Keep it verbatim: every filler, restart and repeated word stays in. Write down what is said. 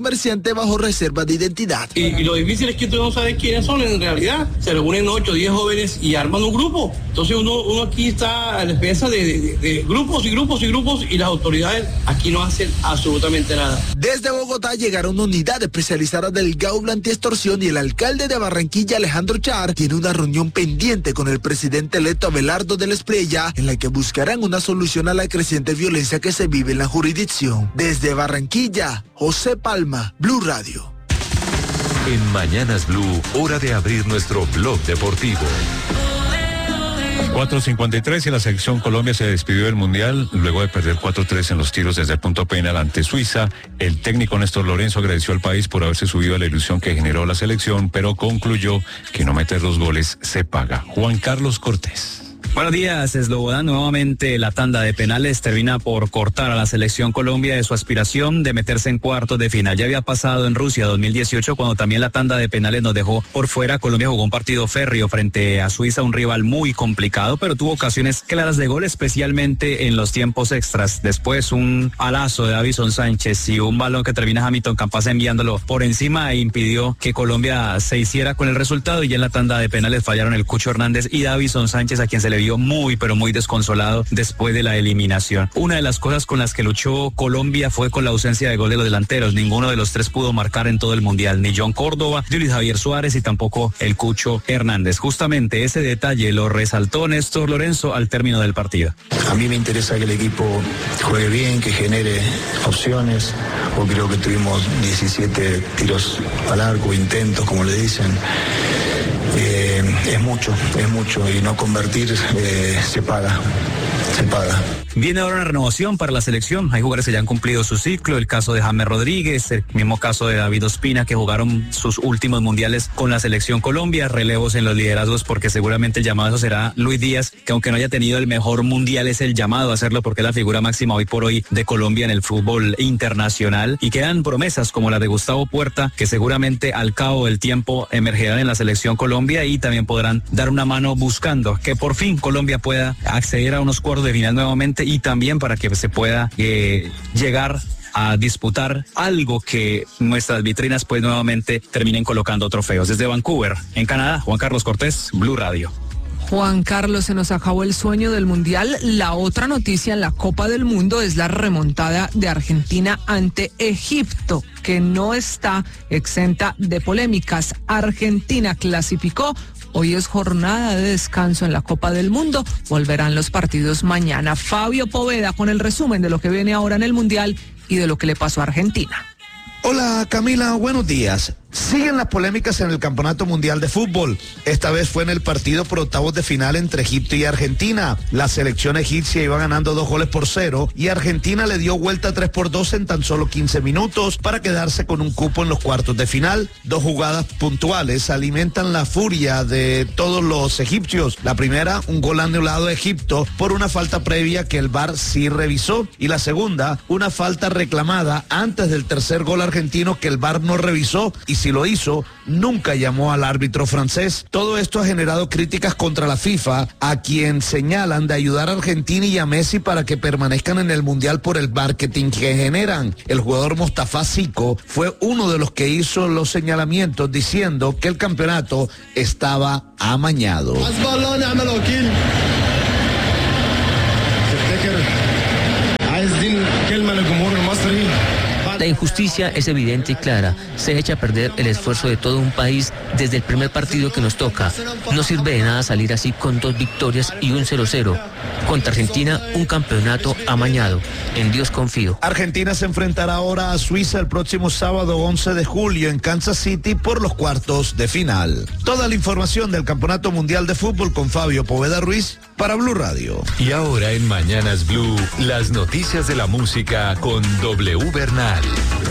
comerciante bajo reserva de identidad. Y, y lo difícil es que tú no sabes quiénes son en realidad. Se reúnen ocho o diez jóvenes y arman un grupo. Entonces uno, uno aquí está a la espesa de, de, de grupos y grupos y grupos y las autoridades aquí no hacen absolutamente nada. Desde Bogotá llegaron una unidad especializada del Gaula Antiextorsión y el alcalde de Barranquilla, Alejandro Char, tiene una reunión pendiente con el presidente electo Abelardo del Espriella en la que buscarán una solución a la creciente violencia que se vive en la jurisdicción. Desde Barranquilla, José Palma, Blue Radio. En Mañanas Blue, hora de abrir nuestro blog deportivo. cuatro cincuenta y tres y la selección Colombia se despidió del Mundial luego de perder cuatro tres en los tiros desde el punto penal ante Suiza. El técnico Néstor Lorenzo agradeció al país por haberse subido a la ilusión que generó la selección, pero concluyó que no meter los goles se paga. Juan Carlos Cortés. Buenos días, Slobodan. Nuevamente la tanda de penales termina por cortar a la selección Colombia de su aspiración de meterse en cuartos de final. Ya había pasado en Rusia dos mil dieciocho cuando también la tanda de penales nos dejó por fuera. Colombia jugó un partido férreo frente a Suiza, un rival muy complicado, pero tuvo ocasiones claras de gol, especialmente en los tiempos extras. Después un alazo de Davison Sánchez y un balón que termina Hamilton Campas enviándolo por encima e impidió que Colombia se hiciera con el resultado, y ya en la tanda de penales fallaron el Cucho Hernández y Davison Sánchez, a quien se le vio muy pero muy desconsolado después de la eliminación. Una de las cosas con las que luchó Colombia fue con la ausencia de gol de los delanteros. Ninguno de los tres pudo marcar en todo el Mundial, ni John Córdoba, ni Luis Javier Suárez y tampoco el Cucho Hernández. Justamente ese detalle lo resaltó Néstor Lorenzo al término del partido. A mí me interesa que el equipo juegue bien, que genere opciones. Hoy creo que tuvimos diecisiete tiros al arco, intentos, como le dicen. Eh, es mucho, es mucho, y no convertir eh, se paga, se paga. Viene ahora una renovación para la selección. Hay jugadores que ya han cumplido su ciclo. El caso de James Rodríguez, el mismo caso de David Ospina, que jugaron sus últimos mundiales con la selección Colombia. Relevos en los liderazgos, porque seguramente el llamado eso será Luis Díaz, que aunque no haya tenido el mejor mundial, es el llamado a hacerlo porque es la figura máxima hoy por hoy de Colombia en el fútbol internacional. Y quedan promesas como la de Gustavo Puerta, que seguramente al cabo del tiempo emergerán en la selección Colombia y también podrán dar una mano buscando que por fin Colombia pueda acceder a unos cuartos de final nuevamente, y también para que se pueda eh, llegar a disputar algo que nuestras vitrinas pues nuevamente terminen colocando trofeos. Desde Vancouver, en Canadá, Juan Carlos Cortés, Blue Radio. Juan Carlos, se nos acabó el sueño del Mundial. La otra noticia en la Copa del Mundo es la remontada de Argentina ante Egipto, que no está exenta de polémicas. Argentina clasificó. Hoy es jornada de descanso en la Copa del Mundo. Volverán los partidos mañana. Fabio Poveda con el resumen de lo que viene ahora en el Mundial y de lo que le pasó a Argentina. Hola Camila, buenos días. Siguen las polémicas en el Campeonato Mundial de Fútbol. Esta vez fue en el partido por octavos de final entre Egipto y Argentina. La selección egipcia iba ganando dos goles por cero y Argentina le dio vuelta tres por dos en tan solo quince minutos para quedarse con un cupo en los cuartos de final. Dos jugadas puntuales alimentan la furia de todos los egipcios. La primera, un gol anulado a Egipto por una falta previa que el V A R sí revisó, y la segunda, una falta reclamada antes del tercer gol argentino que el V A R no revisó, y si lo hizo, nunca llamó al árbitro francés. Todo esto ha generado críticas contra la FIFA, a quien señalan de ayudar a Argentina y a Messi para que permanezcan en el Mundial por el marketing que generan. El jugador Mostafa Zico fue uno de los que hizo los señalamientos, diciendo que el campeonato estaba amañado. La injusticia es evidente y clara. Se echa a perder el esfuerzo de todo un país desde el primer partido que nos toca. No sirve de nada salir así con dos victorias y un cero cero. Contra Argentina, un campeonato amañado. En Dios confío. Argentina se enfrentará ahora a Suiza el próximo sábado once de julio en Kansas City por los cuartos de final. Toda la información del Campeonato Mundial de Fútbol con Fabio Poveda Ruiz para Blue Radio. Y ahora en Mañanas Blue, las noticias de la música con W Bernal.